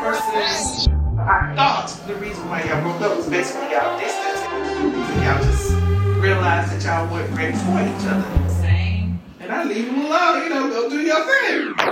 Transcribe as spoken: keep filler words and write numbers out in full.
versus I thought the reason why y'all broke up was basically y'all distance. Y'all just realized that y'all weren't ready for each other. Same. And I leave them alone, you know, go do your thing.